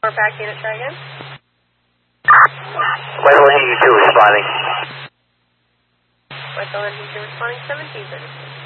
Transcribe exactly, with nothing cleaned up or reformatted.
Back unit, try again. Whitehall N G two responding. Whitehall N G two responding, seventeen thirty-six.